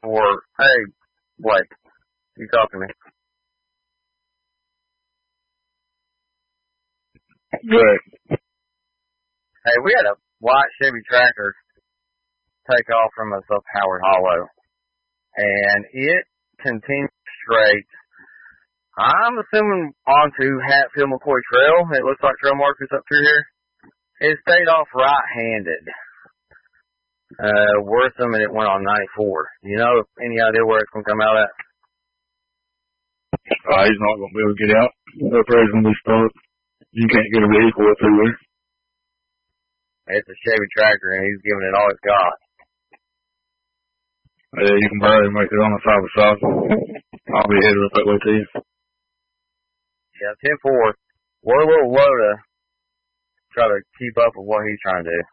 Hey, Blake, you talking to me? Good. Hey, we had a white Chevy tractor take off from us up Howard Hollow, and it continued straight. I'm assuming onto Hatfield McCoy Trail. It looks like trail markers up through here. It stayed off right-handed. We're assuming it went on 94. You know, any idea where it's going to come out at? He's not going to be able to get out. Up there is going to be stuck. You can't get a vehicle up through there. It's a Chevy tractor, and he's giving it all it's got. Yeah, you can barely make it on the side of the south. I'll be headed up that way to you. Yeah, 10-4. We're a little low to try to keep up with what he's trying to do.